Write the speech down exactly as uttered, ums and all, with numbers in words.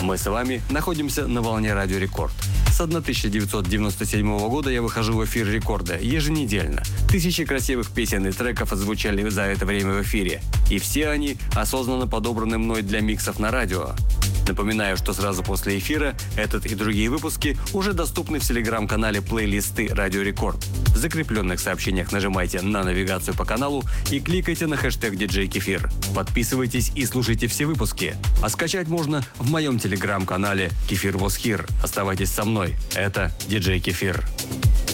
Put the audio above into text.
Мы с вами находимся на волне Радио Рекорд. С тысяча девятьсот девяносто седьмого года я выхожу в эфир Рекорда еженедельно. Тысячи красивых песен и треков отзвучали за это время в эфире. И все они осознанно подобраны мной для миксов на радио. Напоминаю, что сразу после эфира этот и другие выпуски уже доступны в телеграм-канале плейлисты Радио Рекорд. В закрепленных сообщениях нажимайте на навигацию по каналу и кликайте на хэштег диджей Кефир. Подписывайтесь и слушайте все выпуски. А скачать можно в моем телеграм-канале Кефир Was Here. Оставайтесь со мной. Это диджей Кефир.